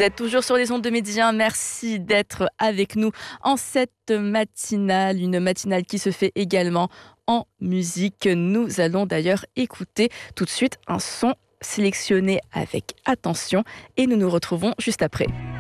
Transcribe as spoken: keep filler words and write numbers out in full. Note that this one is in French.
Vous êtes toujours sur les ondes de Médien. Merci d'être avec nous en cette matinale, une matinale qui se fait également en musique. Nous allons d'ailleurs écouter tout de suite un son sélectionné avec attention et nous nous retrouvons juste après.